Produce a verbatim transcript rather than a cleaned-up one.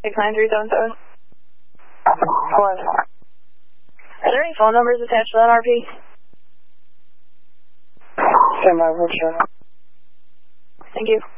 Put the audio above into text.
six nine three seven seven. What? Are there any phone numbers attached to that R P? Stand by, we'll check. Thank you.